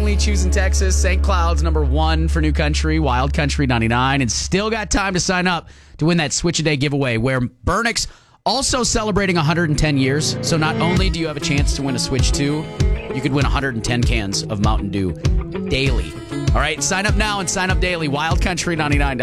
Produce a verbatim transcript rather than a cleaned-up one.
only choosing Texas. Saint Cloud's number one for New Country, Wild Country ninety-nine, and still got time to sign up to win that Switch-A-Day giveaway where Burnix also celebrating one hundred ten years. So not only do you have a chance to win a Switch two, you could win one hundred ten cans of Mountain Dew daily. All right, sign up now and sign up daily. Wild Country ninety-nine.